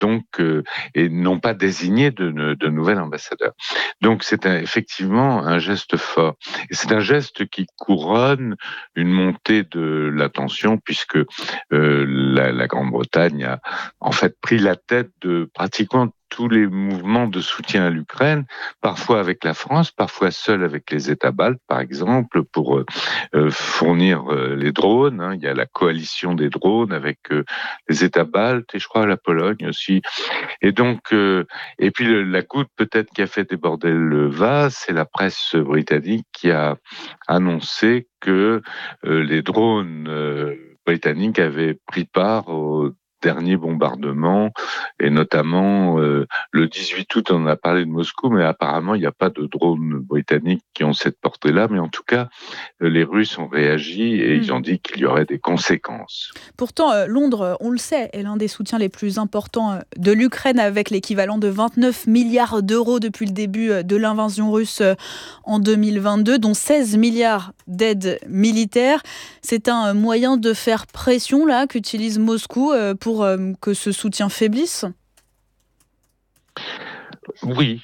et n'ont pas désigné de nouvel ambassadeur. Donc c'est effectivement un geste fort. Et c'est un geste qui couronne une montée de la tension, puisque la Grande-Bretagne a en fait pris la tête de pratiquement tous les mouvements de soutien à l'Ukraine, parfois avec la France, parfois seul avec les États baltes, par exemple, pour fournir les drones. Hein. Il y a la coalition des drones avec les États baltes et je crois la Pologne aussi. Et donc, et puis la goutte peut-être qui a fait déborder le vase, c'est la presse britannique qui a annoncé que les drones britanniques avaient pris part au dernier bombardement, et notamment le 18 août, on a parlé de Moscou, mais apparemment il n'y a pas de drones britanniques qui ont cette portée-là, mais en tout cas, les Russes ont réagi et ils ont dit qu'il y aurait des conséquences. Pourtant, Londres, on le sait, est l'un des soutiens les plus importants de l'Ukraine, avec l'équivalent de 29 milliards d'euros depuis le début de l'invasion russe en 2022, dont 16 milliards d'aides militaires. C'est un moyen de faire pression là qu'utilise Moscou pour que ce soutien faiblisse ? Oui,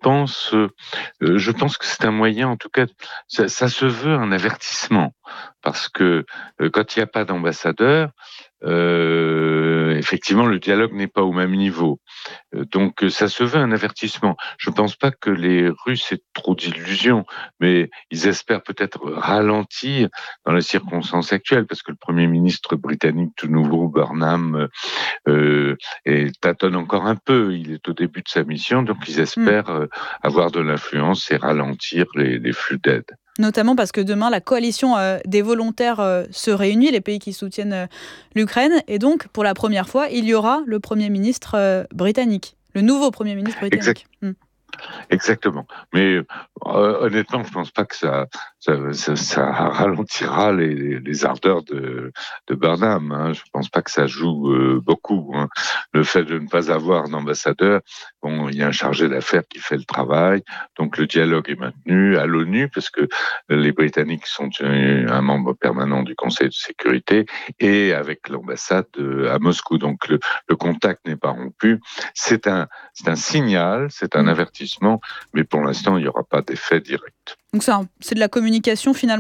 je pense que c'est un moyen, en tout cas, ça se veut un avertissement, parce que quand il n'y a pas d'ambassadeur, effectivement, le dialogue n'est pas au même niveau. Donc, ça se veut un avertissement. Je ne pense pas que les Russes aient trop d'illusions, mais ils espèrent peut-être ralentir dans les circonstances actuelles, parce que le Premier ministre britannique tout nouveau, Burnham, et tâtonne encore un peu. Il est au début de sa mission, donc ils espèrent avoir de l'influence et ralentir les flux d'aide. Notamment parce que demain, la coalition des volontaires se réunit, les pays qui soutiennent l'Ukraine. Et donc, pour la première fois, il y aura le Premier ministre britannique, le nouveau Premier ministre britannique. Exactement. Mais honnêtement, je pense pas que ça ralentira les ardeurs de Burnham. Hein. Je pense pas que ça joue beaucoup. Hein. Le fait de ne pas avoir d'ambassadeur, bon, il y a un chargé d'affaires qui fait le travail, donc le dialogue est maintenu à l'ONU, parce que les Britanniques sont un membre permanent du Conseil de sécurité, et avec l'ambassade à Moscou. Donc le contact n'est pas rompu. C'est un signal, c'est un avertissement, mais pour l'instant, il n'y aura pas d'effet direct. Donc c'est de la communication finalement ?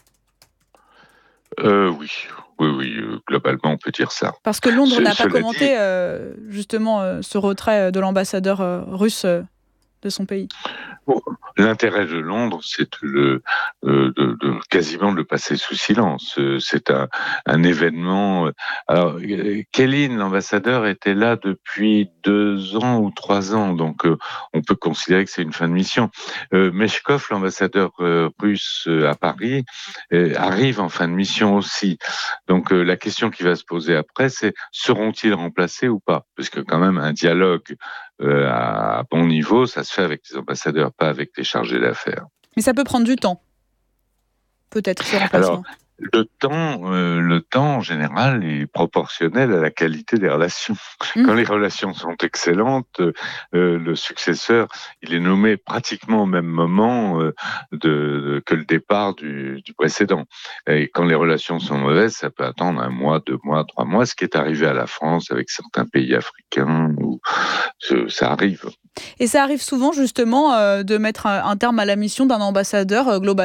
Oui, globalement, on peut dire ça. Parce que Londres n'a pas commenté justement ce retrait de l'ambassadeur russe de son pays. Bon, l'intérêt de Londres, c'est quasiment de le passer sous silence. C'est un événement. Alors, Kellyn, l'ambassadeur, était là depuis 2 ans ou 3 ans, donc on peut considérer que c'est une fin de mission. Meshkov, l'ambassadeur russe à Paris, arrive en fin de mission aussi. Donc la question qui va se poser après, c'est seront-ils remplacés ou pas ? Parce que quand même un dialogue à bon niveau, ça se fait avec les ambassadeurs, pas avec les chargés d'affaires. Mais ça peut prendre du temps, peut-être, ce remplacement. Alors, le temps en général est proportionnel à la qualité des relations. Quand les relations sont excellentes, le successeur, il est nommé pratiquement au même moment que le départ du précédent. Et quand les relations sont mauvaises, ça peut attendre 1 mois, 2 mois, 3 mois, ce qui est arrivé à la France avec certains pays africains, où ça arrive. Et ça arrive souvent, justement, de mettre un terme à la mission d'un ambassadeur, globalement ?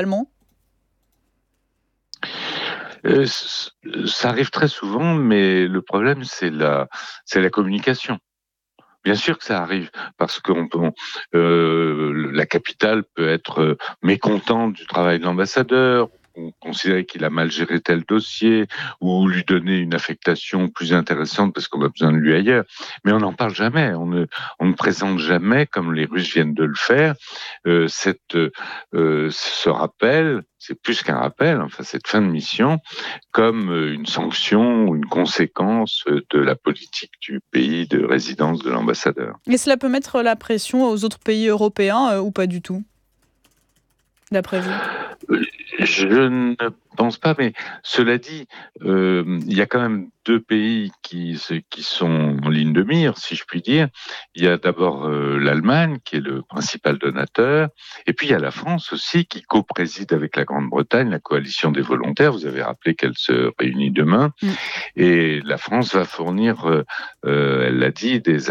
Ça arrive très souvent, mais le problème, c'est la communication. Bien sûr que ça arrive, parce que la capitale peut être mécontente du travail de l'ambassadeur, ou considérer qu'il a mal géré tel dossier, ou lui donner une affectation plus intéressante parce qu'on a besoin de lui ailleurs. Mais on n'en parle jamais, on ne présente jamais, comme les Russes viennent de le faire, ce rappel, c'est plus qu'un rappel, enfin cette fin de mission, comme une sanction ou une conséquence de la politique du pays de résidence de l'ambassadeur. Et cela peut mettre la pression aux autres pays européens ou pas du tout, d'après vous ? Je ne pense pas, mais cela dit, il y a quand même deux pays qui sont en ligne de mire, si je puis dire. Il y a d'abord l'Allemagne, qui est le principal donateur, et puis il y a la France aussi, qui co-préside avec la Grande-Bretagne la coalition des volontaires. Vous avez rappelé qu'elle se réunit demain, Mm. et la France va fournir, elle l'a dit, des